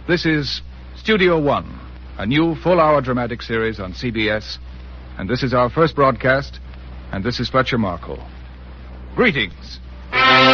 This is Studio One, a new full-hour dramatic series on CBS. And this is our first broadcast, and this is Fletcher Markle. Greetings.